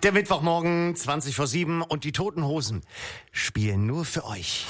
Der Mittwochmorgen, 7:20 und die Toten Hosen spielen nur für euch.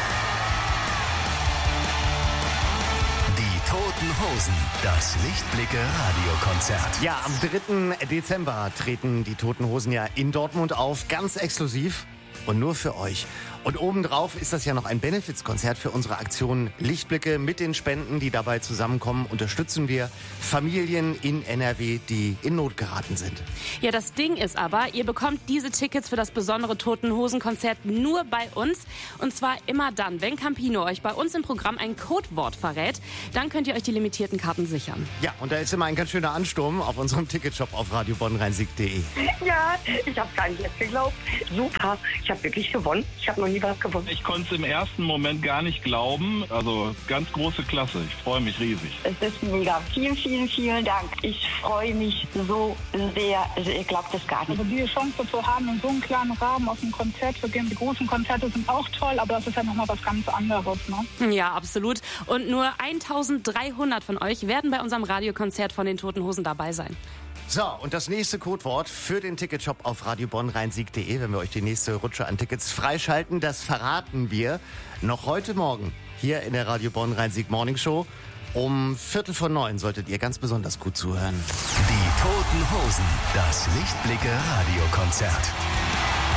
Die Toten Hosen, das Lichtblicke-Radiokonzert. Ja, am 3. Dezember treten die Toten Hosen ja in Dortmund auf, ganz exklusiv und nur für euch. Und obendrauf ist das ja noch ein Benefizkonzert für unsere Aktion Lichtblicke. Mit den Spenden, die dabei zusammenkommen, unterstützen wir Familien in NRW, die in Not geraten sind. Ja, das Ding ist aber, ihr bekommt diese Tickets für das besondere Toten Hosen Konzert nur bei uns. Und zwar immer dann, wenn Campino euch bei uns im Programm ein Codewort verrät. Dann könnt ihr euch die limitierten Karten sichern. Ja, und da ist immer ein ganz schöner Ansturm auf unserem Ticketshop auf radiobonnrhein-sieg.de. Ja, ich habe gar nicht jetzt geglaubt. Super, ich habe wirklich gewonnen. Ich habe noch nie was gewonnen. Ich konnte es im ersten Moment gar nicht glauben. Also ganz große Klasse. Ich freue mich riesig. Es ist mega. Vielen, vielen, vielen Dank. Ich freue mich so sehr. Also ihr glaubt es gar nicht. Also die Chance zu haben, in so einem kleinen Rahmen auf ein Konzert zu gehen. Die großen Konzerte sind auch toll, aber das ist ja nochmal was ganz anderes, ne? Ja, absolut. Und nur 1300 von euch werden bei unserem Radiokonzert von den Toten Hosen dabei sein. So, und das nächste Codewort für den Ticketshop auf radiobonnrhein-sieg.de, wenn wir euch die nächste Rutsche an Tickets freischalten, das verraten wir noch heute Morgen hier in der Radio Bonn-Rhein-Sieg Morning Show. Um 8:45 solltet ihr ganz besonders gut zuhören. Die Toten Hosen, das Lichtblicke-Radiokonzert.